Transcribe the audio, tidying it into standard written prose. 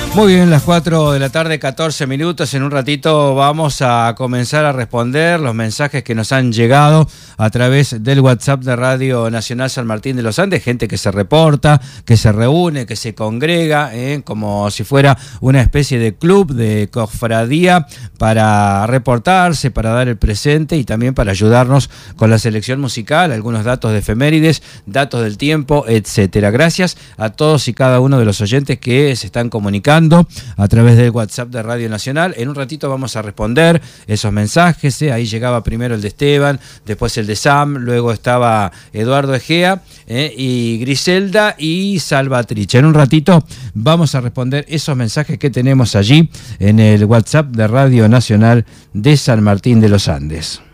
Muy bien, las 4 de la tarde, 14 minutos. En un ratito vamos a comenzar a responder los mensajes que nos han llegado a través del WhatsApp de Radio Nacional San Martín de los Andes. Gente que se reporta, que se reúne, que se congrega, como si fuera una especie de club, de cofradía, para reportarse, para dar el presente y también para ayudarnos con la selección musical, algunos datos de efemérides, datos del tiempo, etcétera. Gracias a todos y cada uno de los oyentes que se están comunicando a través del WhatsApp de Radio Nacional. En un ratito vamos a responder esos mensajes. Ahí llegaba primero el de Esteban, después el de Sam, luego estaba Eduardo Egea, y Griselda y Salvatrice. En un ratito vamos a responder esos mensajes que tenemos allí en el WhatsApp de Radio Nacional de San Martín de los Andes.